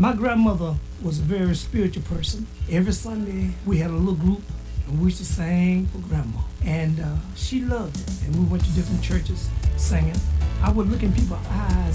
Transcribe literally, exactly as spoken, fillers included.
My grandmother was a very spiritual person. Every Sunday, we had a little group, and we used to sing for Grandma. And uh, she loved it. And we went to different churches singing. I would look in people's eyes